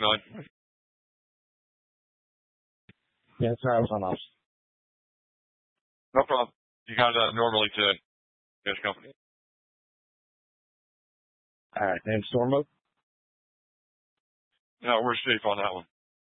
man. Yeah, sorry, I was on off. No problem. You got normally to this company. All right, and storm mode? No, we're safe on that one.